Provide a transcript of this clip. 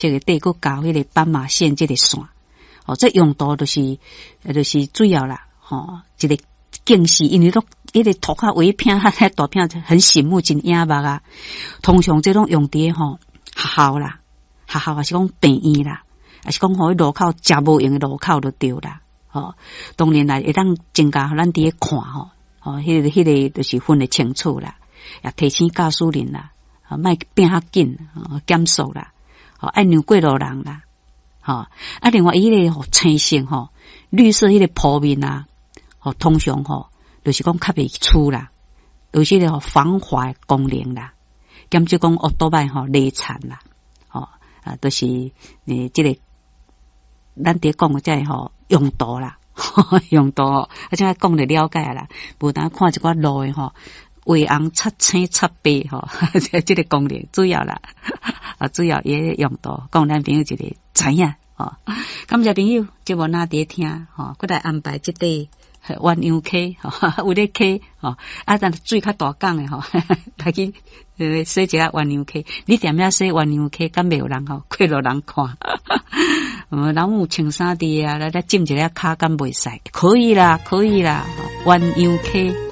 这个底佫搞迄个斑马线这个线。哦，这用途就是主要啦，一个警示，因为迄个涂骹微片，遐大片很醒目，真眼目啊。通常这种用伫学校啦，学校也是讲病院啦，也是讲互路口食无用的路口就对啦。当然啦，会当增加咱伫看迄个就是分得清楚啦，也提醒驾驶人啦，莫变较紧，减速啦，爱让过路人啦。另外伊个青色绿色迄个铺面啊，通常就是讲较袂粗啦，有些个防滑功能啦，兼就讲奥多摆累残啦，都是这个咱伫讲的这用途啦，用途这样讲得了解啦，无当看一寡路的黄红擦青擦白这个功能主要啦，主要也用途，讲咱朋友一个知影感谢朋友，节目哪伫听过来安排这块鸳鸯溪有咧溪但水较大港的来去洗一下鸳鸯溪，你踮遐洗鸳鸯溪，敢袂有人过路人看？人有穿衫伫来浸一下骹，敢袂使？可以啦，鸳鸯溪。